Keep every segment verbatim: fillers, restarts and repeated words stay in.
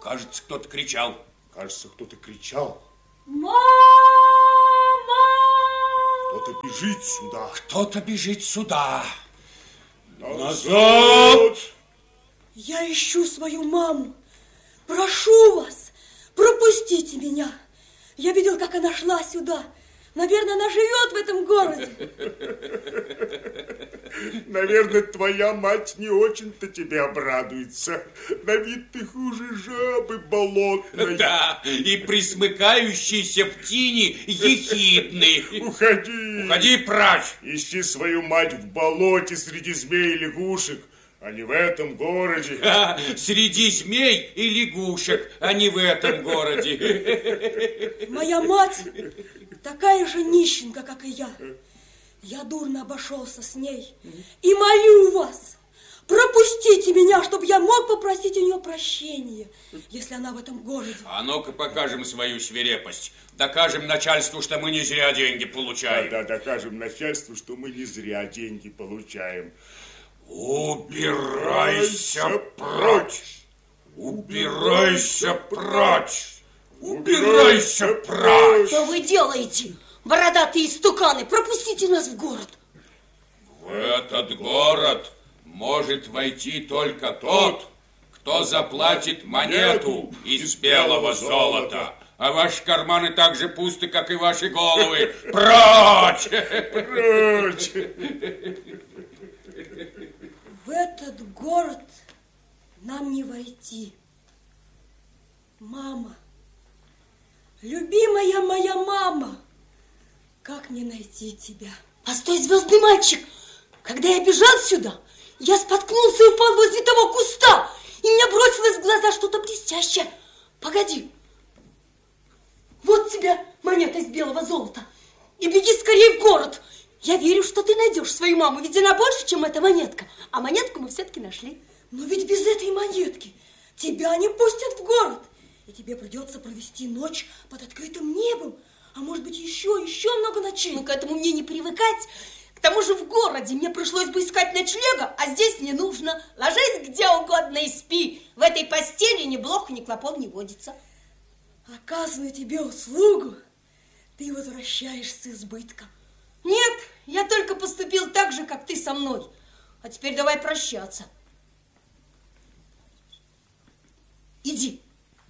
Кажется, кто-то кричал. Кажется, кто-то кричал. Мама! Кто-то бежит сюда. Кто-то бежит сюда. Назад! Я ищу свою маму. Прошу вас, пропустите меня. Я видел, как она шла сюда. Наверное, она живет в этом городе. Наверное, твоя мать не очень-то тебе обрадуется. На вид ты хуже жабы болотной. Да, и присмыкающийся в тени ехидный. Уходи. Уходи прочь. Ищи свою мать в болоте среди змей и лягушек, а не в этом городе. А, среди змей и лягушек, а не в этом городе. Моя мать такая же нищенка, как и я. Я дурно обошелся с ней. И молю вас, пропустите меня, чтобы я мог попросить у нее прощения, если она в этом городе. А ну-ка покажем свою свирепость. Докажем начальству, что мы не зря деньги получаем. Да, да, докажем начальству, что мы не зря деньги получаем. Убирайся прочь! Убирайся прочь! Убирайся прочь! Что вы делаете, бородатые истуканы? Пропустите нас в город. В этот город может войти только тот, кто заплатит монету из белого золота. А ваши карманы так же пусты, как и ваши головы. Прочь! Прочь! В этот город нам не войти. Мама, любимая моя мама, как мне найти тебя? Постой, звездный мальчик, когда я бежал сюда, я споткнулся и упал возле того куста, и мне бросилось в глаза что-то блестящее. Погоди, вот тебе монета из белого золота, и беги скорее в город. Я верю, что ты найдешь свою маму, ведь она больше, чем эта монетка. А монетку мы все-таки нашли. Но ведь без этой монетки тебя не пустят в город. И тебе придется провести ночь под открытым небом. А может быть, еще, еще много ночей. Ну, к этому мне не привыкать. К тому же в городе мне пришлось бы искать ночлега, а здесь не нужно. Ложись где угодно и спи. В этой постели ни блох, ни клопов не водится. Оказываю тебе услугу, ты возвращаешь с избытком. Нет, я только поступил так же, как ты со мной. А теперь давай прощаться. Иди.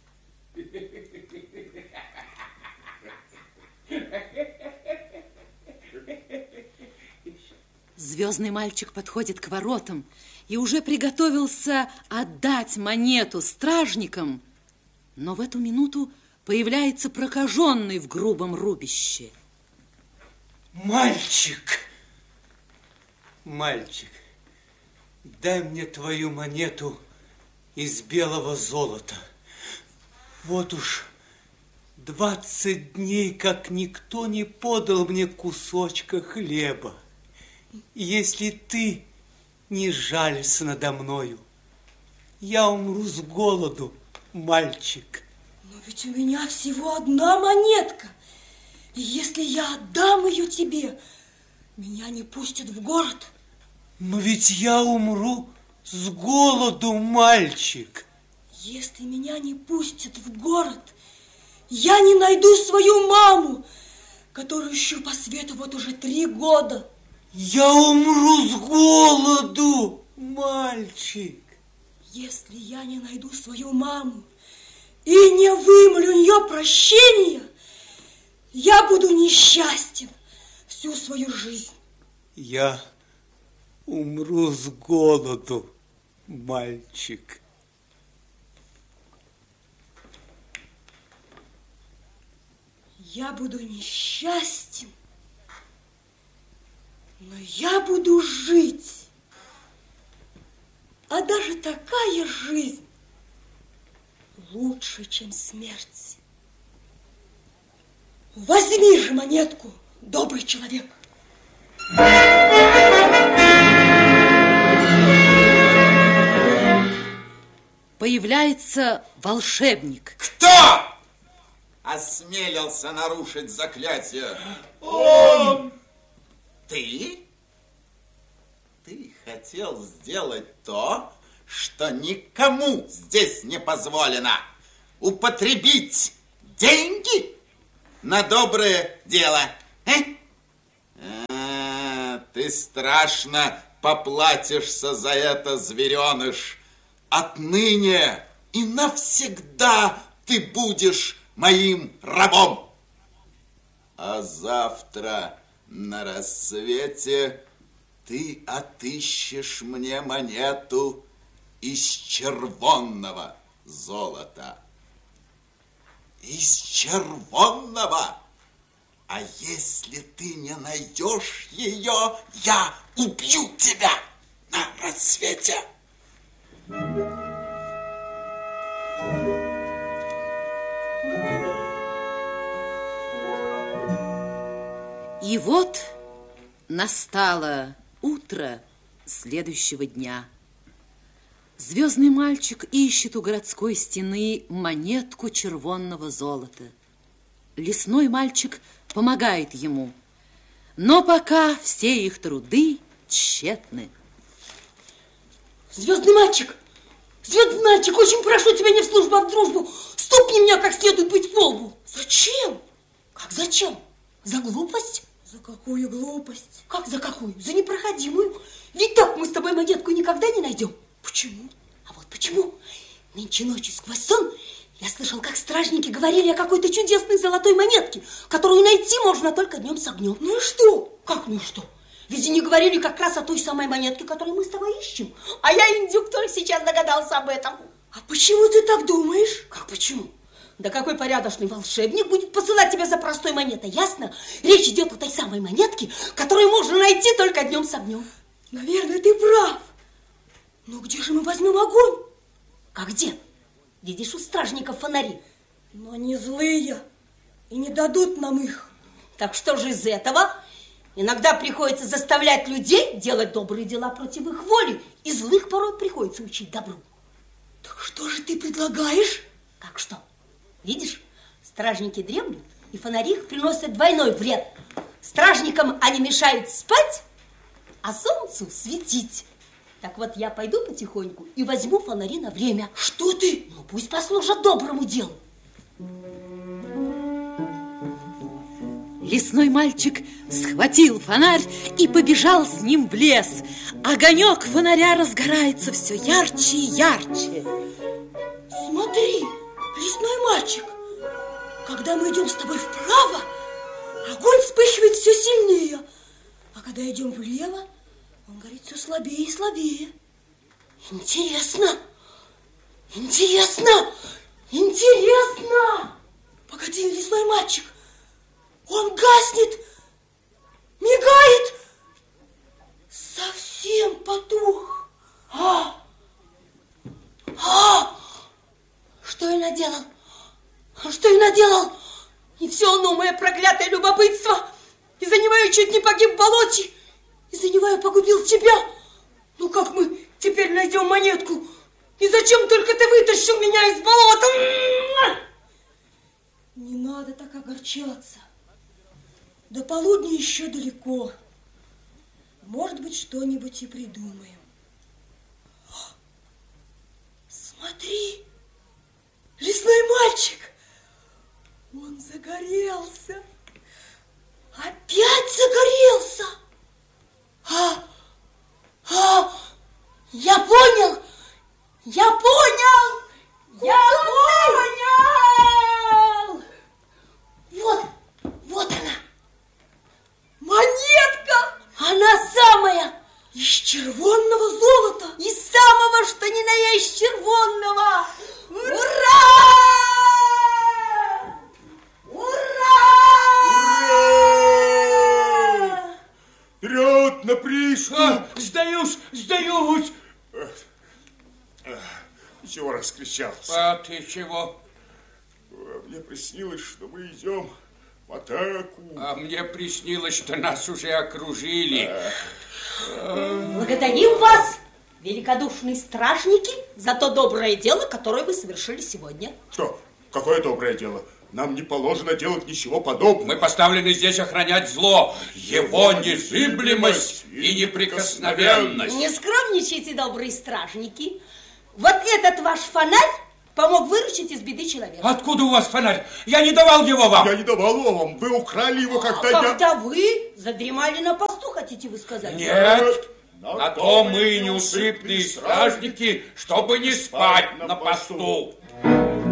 Звездный мальчик подходит к воротам и уже приготовился отдать монету стражникам, но в эту минуту появляется прокаженный в грубом рубище. Мальчик, мальчик, дай мне твою монету из белого золота. Вот уж двадцать дней, как никто не подал мне кусочка хлеба. Если ты не жалишься надо мною, я умру с голоду, мальчик. Но ведь у меня всего одна монетка. И если я отдам ее тебе, меня не пустят в город. Но ведь я умру с голоду, мальчик. Если меня не пустят в город, я не найду свою маму, которую ищу по свету вот уже три года. Я умру с голоду, мальчик. Если я не найду свою маму и не вымолю у нее прощения, я буду несчастен всю свою жизнь. Я умру с голоду, мальчик. Я буду несчастен, но я буду жить. А даже такая жизнь лучше, чем смерть. Возьми же монетку, добрый человек. Появляется волшебник. Кто осмелился нарушить заклятие? Он! Ты? Ты хотел сделать то, что никому здесь не позволено. употребить деньги на доброе дело. Э? А, ты страшно поплатишься за это, звереныш. Отныне и навсегда ты будешь моим рабом. А завтра на рассвете ты отыщешь мне монету из червонного золота. Из червонного. А если ты не найдешь ее, я убью тебя на рассвете. И вот настало утро следующего дня. Звездный мальчик ищет у городской стены монетку червонного золота. Лесной мальчик помогает ему, но пока все их труды тщетны. Звездный мальчик, звездный мальчик, очень прошу тебя не в службу, а в дружбу. Стукни меня как следует быть по лбу. Зачем? Как зачем? За глупость? За какую глупость? Как за какую? За непроходимую. Ведь так мы с тобой монетку никогда не найдем. Почему? А вот почему? Нынче ночью сквозь сон я слышал, как стражники говорили о какой-то чудесной золотой монетке, которую найти можно только днем с огнем. Ну и что? Как ну и что? Ведь они говорили как раз о той самой монетке, которую мы с тобой ищем. А я, индюк, только сейчас догадался об этом. А почему ты так думаешь? Как почему? Да какой порядочный волшебник будет посылать тебя за простой монетой, ясно? Речь идет о той самой монетке, которую можно найти только днем с огнем. Наверное, ты прав. Но где же мы возьмем огонь? Как где? Видишь, у стражников фонари. Но они злые и не дадут нам их. Так что же из этого? Иногда приходится заставлять людей делать добрые дела против их воли, и злых порой приходится учить добру. Так что же ты предлагаешь? Как что? Видишь, стражники дремлют, и фонари их приносят двойной вред. Стражникам они мешают спать, а солнцу светить. Так вот, я пойду потихоньку и возьму фонари на время. Что ты? Ну, пусть послужат доброму делу. Лесной мальчик схватил фонарь и побежал с ним в лес. Огонек фонаря разгорается все ярче и ярче. Смотри, лесной мальчик, когда мы идем с тобой вправо, огонь вспыхивает все сильнее. А когда идем влево, он горит все слабее и слабее. Интересно, интересно, интересно. Погоди, лесной мальчик, он гаснет, мигает, совсем потух. А, а, что я наделал? Что я наделал? И все оно, мое проклятое любопытство. Из-за него я чуть не погиб в болоте. Из-за него я погубил тебя. Ну как мы теперь найдем монетку? И зачем только ты вытащил меня из болота? Не надо так огорчаться. До полудня еще далеко. Может быть, что-нибудь и придумаем. Смотри, лесной мальчик. Он загорелся. Опять загорелся. А, а, я понял, я понял, я понял. Вот, вот она, монетка. Она самая, из червонного золота. Из самого, что ни на есть червонного. Ура! Вперед на приступ! А, сдаюсь, сдаюсь! Чего раскричался? А ты чего? Мне приснилось, что мы идем в атаку. А мне приснилось, что нас уже окружили. Благодарим вас, великодушные стражники, за то доброе дело, которое вы совершили сегодня. Что? Какое доброе дело? Нам не положено делать ничего подобного. Мы поставлены здесь охранять зло, его незыблемость и неприкосновенность. Не скромничайте, добрые стражники. Вот этот ваш фонарь помог выручить из беды человека. Откуда у вас фонарь? Я не давал его вам. Я не давал его вам. Вы украли его, когда я... Когда вы задремали на посту, хотите вы сказать? Нет, на то мы неусыпные стражники, чтобы не спать на посту.